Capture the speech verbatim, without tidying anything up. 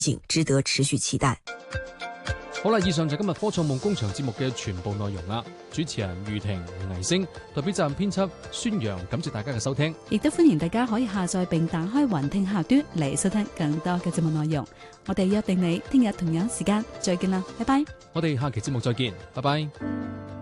景值得持續期待。 好啦，以上就係今日科創夢工場節目嘅全部內容啦。主持人余婷、倪星，代表責任編輯孫陽，感謝大家嘅收聽。 亦都歡迎大家可以下載並打開雲聽客端嚟收聽更多嘅節目內容。我哋約定你聽日同樣時間再見啦，拜拜。 我哋下期節目再見，拜拜。